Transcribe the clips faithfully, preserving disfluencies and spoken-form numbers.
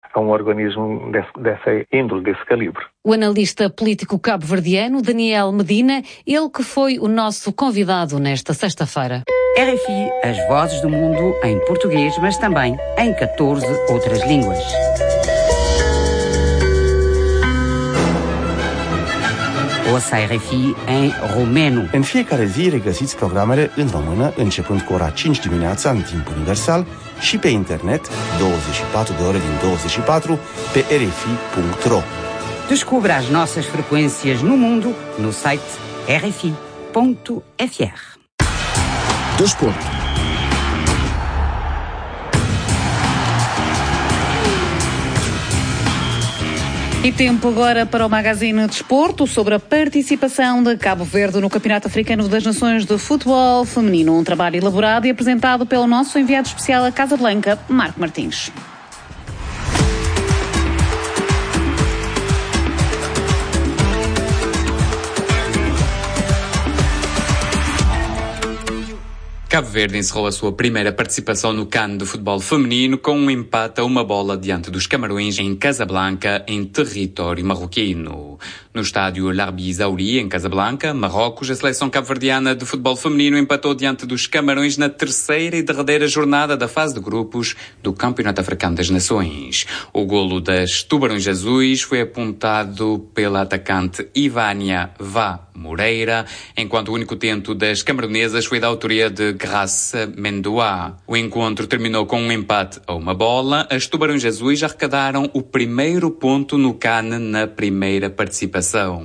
a um organismo desse, dessa índole, desse calibre. O analista político cabo-verdiano Daniel Medina, ele que foi o nosso convidado nesta sexta-feira. R F I, as vozes do mundo em português, mas também em catorze outras línguas. Ouça a R F I em romeno. În fiecare zi regăsiți programele în română, începând cu ora cinci dimineața în timp universal și pe internet, douăzeci și patru de ore din douăzeci și patru, pe r f i punct r o. Descubra as nossas frequências no mundo no site r f i ponto f r. Desporto. E tempo agora para o Magazine Desporto sobre a participação de Cabo Verde no Campeonato Africano das Nações de Futebol Feminino. Um trabalho elaborado e apresentado pelo nosso enviado especial a Casablanca, Marco Martins. Cabo Verde encerrou a sua primeira participação no CAN de futebol feminino com um empate a uma bola diante dos Camarões em Casablanca, em território marroquino. No estádio Larbi Zaouri, em Casablanca, Marrocos, a seleção cabo-verdiana de futebol feminino empatou diante dos Camarões na terceira e derradeira jornada da fase de grupos do Campeonato Africano das Nações. O golo das Tubarões Azuis foi apontado pela atacante Ivânia Vá Moreira, enquanto o único tento das camaronesas foi da autoria de Graça Mendoá. O encontro terminou com um empate a uma bola. As Tubarões Azuis arrecadaram o primeiro ponto no CAN na primeira participação.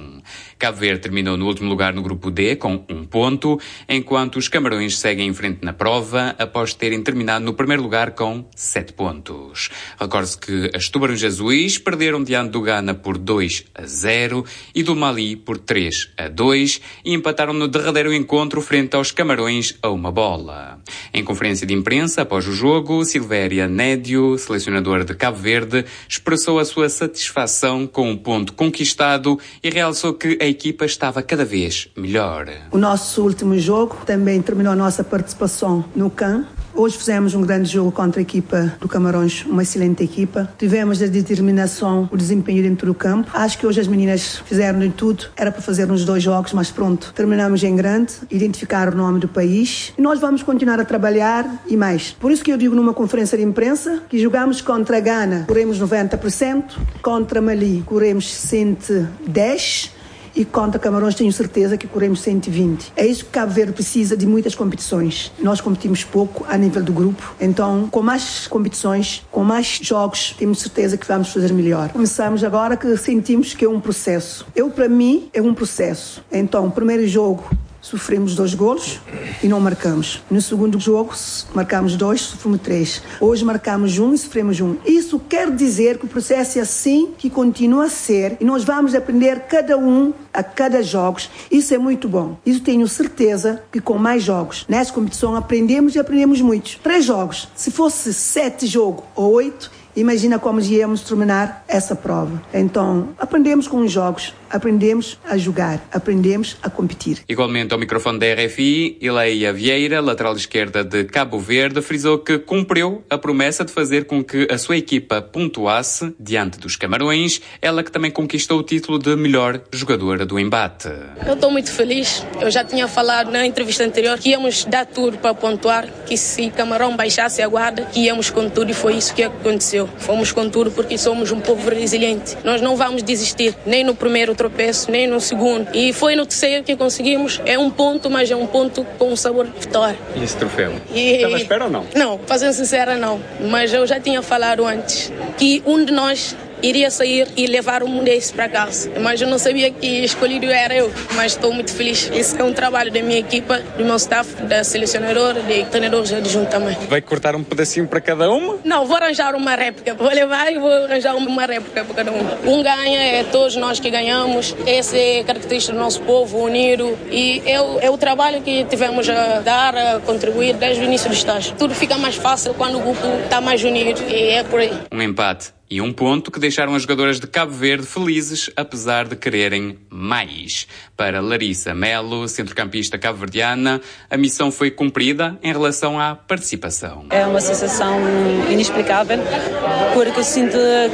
Cabo Verde terminou no último lugar no grupo D com um ponto, enquanto os Camarões seguem em frente na prova após terem terminado no primeiro lugar com sete pontos. Recorde-se que as Tubarões Azuis perderam diante do Ghana por dois a zero e do Mali por três a dois e empataram no derradeiro encontro frente aos Camarões a uma bola. Em conferência de imprensa após o jogo, Silvéria Nédio, selecionadora de Cabo Verde, expressou a sua satisfação com o ponto conquistado e realçou que a equipa estava cada vez melhor. O nosso último jogo também terminou a nossa participação no CAN. Hoje fizemos um grande jogo contra a equipa do Camarões, uma excelente equipa. Tivemos a determinação, o desempenho dentro do campo. Acho que hoje as meninas fizeram de tudo. Era para fazer uns dois jogos, mas pronto. Terminamos em grande, identificar o nome do país. E nós vamos continuar a trabalhar e mais. Por isso que eu digo numa conferência de imprensa que jogamos contra a Ghana, corremos noventa por cento, contra Mali corremos cento e dez por cento, e contra Camarões tenho certeza que corremos cento e vinte. É isso que Cabo Verde precisa, de muitas competições. Nós competimos pouco a nível do grupo, então com mais competições, com mais jogos, temos certeza que vamos fazer melhor. Começamos agora que sentimos que é um processo. Eu, para mim, é um processo. Então, o primeiro jogo, sofremos dois golos e não marcamos. No segundo jogo, marcamos dois, sofremos três. Hoje marcamos um e sofremos um. Isso quer dizer que o processo é assim, que continua a ser, e nós vamos aprender cada um a cada jogo. Isso é muito bom. Isso tenho certeza que com mais jogos, nessa competição, aprendemos e aprendemos muito. Três jogos. Se fosse sete jogos ou oito, imagina como íamos terminar essa prova. Então, aprendemos com os jogos, aprendemos a jogar, aprendemos a competir. Igualmente ao microfone da R F I, Ileia Vieira, lateral esquerda de Cabo Verde, frisou que cumpriu a promessa de fazer com que a sua equipa pontuasse diante dos Camarões, ela que também conquistou o título de melhor jogadora do embate. Eu estou muito feliz. Eu já tinha falado na entrevista anterior que íamos dar tudo para pontuar, que se Camarão baixasse a guarda, que íamos com tudo, e foi isso que aconteceu. Fomos com tudo porque somos um povo resiliente. Nós não vamos desistir, nem no primeiro tropeço, nem no segundo. E foi no terceiro que conseguimos. É um ponto, mas é um ponto com um sabor de vitória. E esse troféu? E... Estava à espera ou não? Não, fazendo sincera, não. Mas eu já tinha falado antes que um de nós iria sair e levar um desse para casa. Mas eu não sabia que escolhido era eu. Mas estou muito feliz. Esse é um trabalho da minha equipa, do meu staff, da selecionadora, de treinadores adjuntos também. Vai cortar um pedacinho para cada uma? Não, vou arranjar uma réplica. Vou levar e vou arranjar uma réplica para cada um. Um ganha, é todos nós que ganhamos. Essa é a característica do nosso povo unido. E é o, é o trabalho que tivemos a dar, a contribuir desde o início do estágio. Tudo fica mais fácil quando o grupo está mais unido. E é por aí. Um empate e um ponto que deixaram as jogadoras de Cabo Verde felizes, apesar de quererem mais. Para Larissa Melo, centrocampista cabo-verdiana, a missão foi cumprida em relação à participação. É uma sensação inexplicável, porque eu sinto